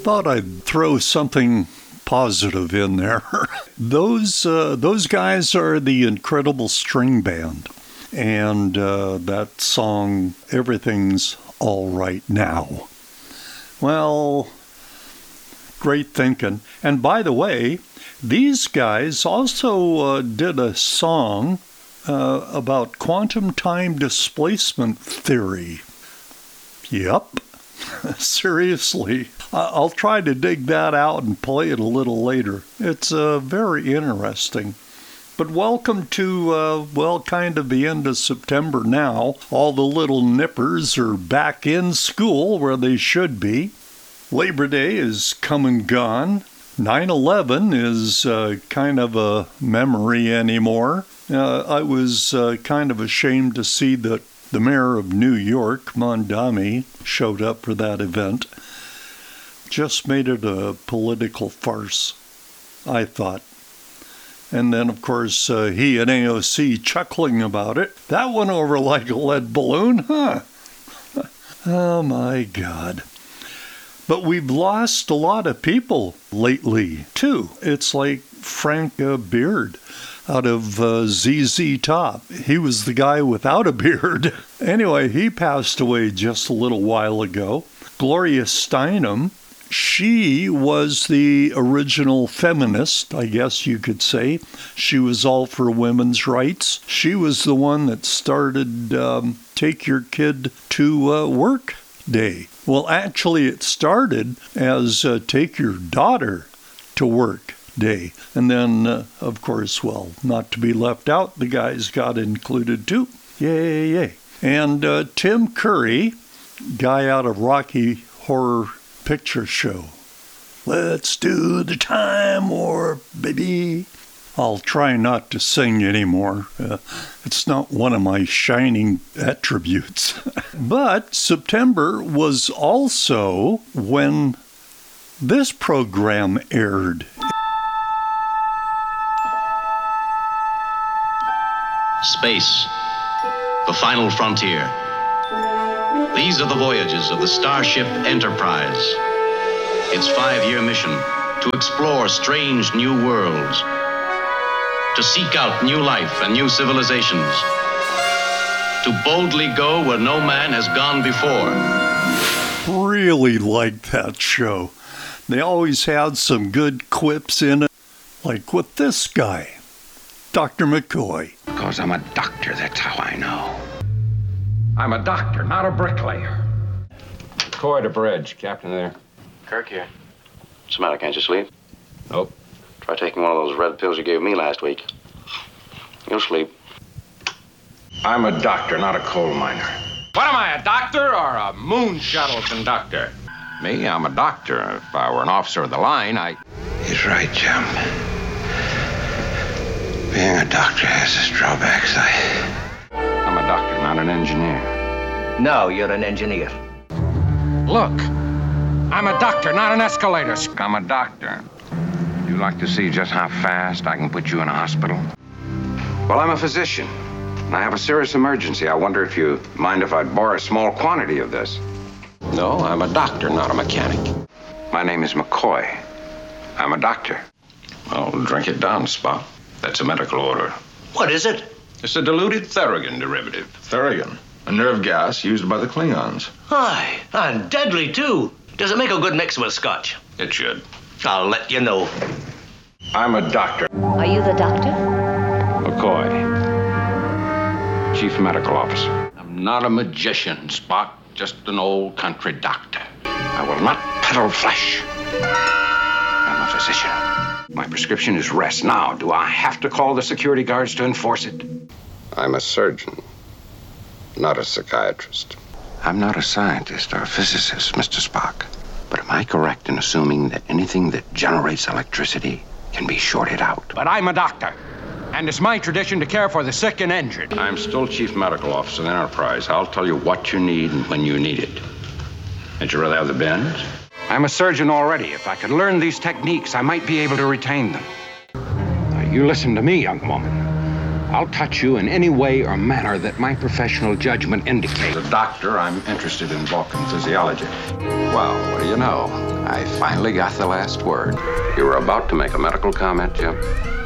thought I'd throw something positive in there. Those guys are the Incredible String Band, and that song, Everything's All Right Now. Well, great thinking. And by the way, these guys also did a song about quantum time displacement theory. Yep. Seriously. I'll try to dig that out and play it a little later. It's very interesting. But welcome to, kind of the end of September now. All the little nippers are back in school where they should be. Labor Day is come and gone. 9/11 is kind of a memory anymore. I was kind of ashamed to see that the mayor of New York, Mondami, showed up for that event. Just made it a political farce, I thought. And then, of course, he and AOC chuckling about it. That went over like a lead balloon, huh? Oh, my God. But we've lost a lot of people lately, too. It's like Frank Beard out of ZZ Top. He was the guy without a beard. Anyway, he passed away just a little while ago. Gloria Steinem, she was the original feminist, I guess you could say. She was all for women's rights. She was the one that started Take Your Kid to Work Day. Well, actually, it started as Take Your Daughter to Work Day. And then, of course, well, not to be left out, the guys got included too. Yay, yay. And Tim Curry, guy out of Rocky Horror Picture Show. Let's do the time warp, baby. I'll try not to sing anymore. It's not one of my shining attributes. But September was also when this program aired. Space, the final frontier. These are the voyages of the Starship Enterprise. Its 5-year mission to explore strange new worlds, to seek out new life and new civilizations, to boldly go where no man has gone before. Really liked that show. They always had some good quips in it, like with this guy, Dr. McCoy. Because I'm a doctor, that's how I know. I'm a doctor, not a bricklayer. McCoy to bridge, Captain there. Kirk here. What's the matter, can't you sleep? Nope. Try taking one of those red pills you gave me last week. You'll sleep. I'm a doctor, not a coal miner. What am I, a doctor or a moon shuttle conductor? Me, I'm a doctor. If I were an officer of the line, He's right, chum. Being a doctor has its drawbacks. I'm a doctor, not an engineer. No, you're an engineer. Look, I'm a doctor, not an escalator. I'm a doctor. Would you like to see just how fast I can put you in a hospital? Well, I'm a physician. I have a serious emergency. I wonder if you mind if I'd borrow a small quantity of this. No, I'm a doctor, not a mechanic. My name is McCoy. I'm a doctor. Well, drink it down, Spock. That's a medical order. What is it? It's a diluted Theragun derivative. Theragun, a nerve gas used by the Klingons. Aye, and deadly, too. Does it make a good mix with scotch? It should. I'll let you know. I'm a doctor. Are you the doctor? McCoy, Chief Medical Officer. I'm not a magician, Spock. Just an old country doctor. I will not peddle flesh. I'm a physician. My prescription is rest. Now, do I have to call the security guards to enforce it? I'm a surgeon, not a psychiatrist. I'm not a scientist or a physicist, Mr. Spock. But am I correct in assuming that anything that generates electricity can be shorted out? But I'm a doctor, and it's my tradition to care for the sick and injured. I'm still Chief Medical Officer of the Enterprise. I'll tell you what you need and when you need it. Would you rather have the bends? I'm a surgeon already. If I could learn these techniques, I might be able to retain them. Now, you listen to me, young woman. I'll touch you in any way or manner that my professional judgment indicates. As a doctor, I'm interested in Vulcan physiology. Well, what do you know? I finally got the last word. You were about to make a medical comment, Jim?